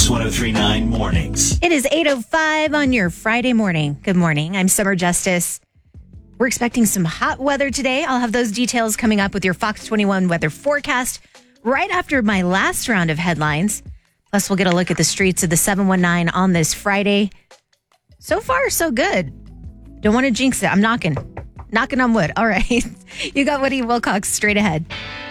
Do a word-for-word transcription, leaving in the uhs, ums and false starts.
Fox one oh three point nine mornings. It is eight oh five on your Friday morning. Good morning. I'm Summer Justice. We're expecting some hot weather today. I'll have those details coming up with your Fox twenty-one weather forecast right after my last round of headlines. Plus, we'll get a look at the streets of the seven one nine on this Friday. So far, so good. Don't want to jinx it. I'm knocking. Knocking on wood. All right. You got Woody Wilcox straight ahead.